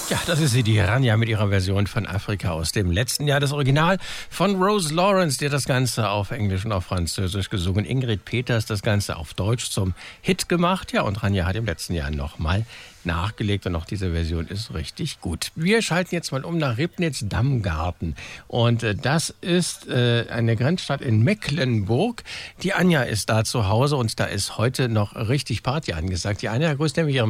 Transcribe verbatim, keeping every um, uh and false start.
Ja, das ist sie, die Rania mit ihrer Version von Afrika aus dem letzten Jahr. Das Original von Rose Lawrence, die hat das Ganze auf Englisch und auf Französisch gesungen. Ingrid Peters das Ganze auf Deutsch zum Hit gemacht. Ja, und Rania hat im letzten Jahr nochmal nachgelegt und auch diese Version ist richtig gut. Wir schalten jetzt mal um nach Ribnitz-Damgarten und äh, das ist äh, eine Grenzstadt in Mecklenburg. Die Anja ist da zu Hause und da ist heute noch richtig Party angesagt. Die Anja grüßt nämlich ihre